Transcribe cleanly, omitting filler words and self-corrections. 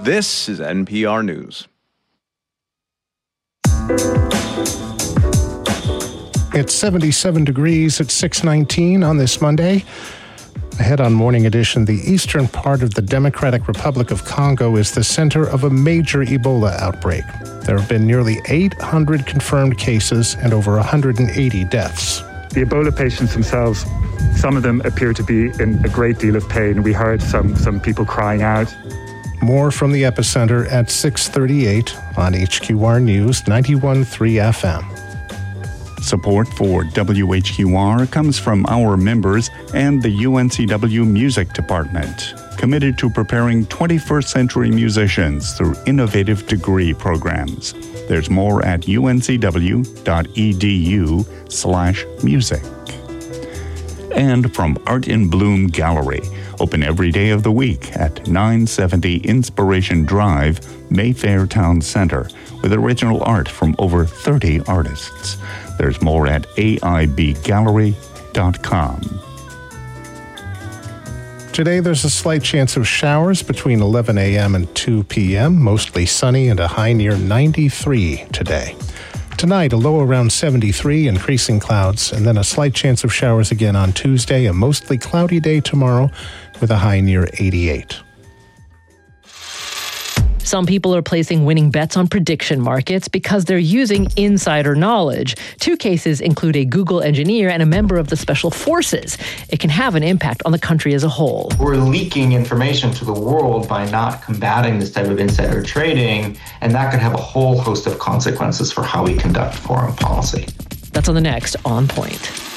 This is NPR News. It's 77 degrees at 6:19 on this Monday. Ahead on Morning Edition, the eastern part of the Democratic Republic of Congo is the center of a major Ebola outbreak. There have been nearly 800 confirmed cases and over 180 deaths. The Ebola patients themselves, some of them appear to be in a great deal of pain. We heard some people crying out. More from the epicenter at 6:38 on HQR News 91.3 FM. Support for WHQR comes from our members and the UNCW Music Department, committed to preparing 21st century musicians through innovative degree programs. There's more at uncw.edu/music. And from Art in Bloom Gallery, open every day of the week at 970 Inspiration Drive, Mayfair Town Center, with original art from over 30 artists. There's more at aibgallery.com. Today, there's a slight chance of showers between 11 a.m. and 2 p.m., mostly sunny and a high near 93 today. Tonight, a low around 73, increasing clouds, and then a slight chance of showers again on Tuesday, a mostly cloudy day tomorrow with a high near 88. Some people are placing winning bets on prediction markets because they're using insider knowledge. Two cases include a Google engineer and a member of the Special Forces. It can have an impact on the country as a whole. We're leaking information to the world by not combating this type of insider trading, and that could have a whole host of consequences for how we conduct foreign policy. That's on the next On Point.